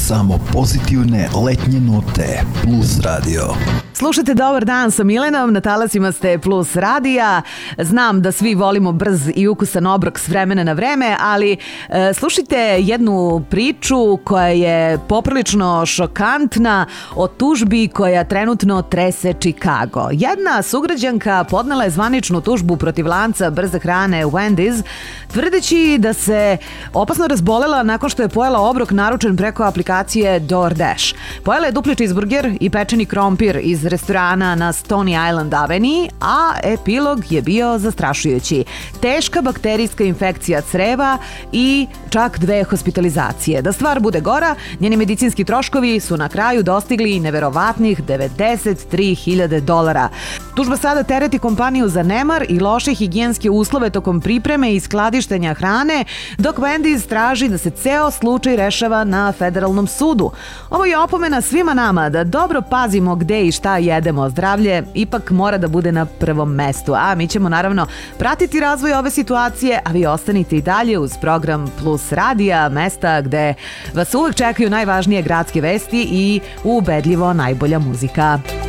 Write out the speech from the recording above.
Samo pozitivne letnje note. Plus Radio. Slušajte Dobar dan sa Milenom, na talasima ste Plus radija. Znam da svi volimo brz i ukusan obrok s vremena na vreme, ali slušajte jednu priču koja je poprilično šokantna o tužbi koja trenutno trese Chicago. Jedna sugrađanka podnela je zvaničnu tužbu protiv lanca brze hrane Wendy's, tvrdeći da se opasno razbolela nakon što je pojela obrok naručen preko aplikacije DoorDash. Pojela je dupli cheeseburger i pečeni krompir iz restorana na Stony Island Avenue, a epilog je bio zastrašujući. Teška bakterijska infekcija creva i čak 2 hospitalizacije. Da stvar bude gora, njeni medicinski troškovi su na kraju dostigli neverovatnih $93.000. Tužba sada tereti kompaniju za nemar i loše higijenske uslove tokom pripreme i skladištenja hrane, dok Wendy's traži da se ceo slučaj rešava na federalnom sudu. Ovo je opomena svima nama da dobro pazimo gde i šta jedemo. Zdravlje ipak mora da bude na prvom mestu, a mi ćemo naravno pratiti razvoj ove situacije, a vi ostanite i dalje uz program Plus radija, mesta gde vas uvek čekaju najvažnije gradske vesti i ubedljivo najbolja muzika.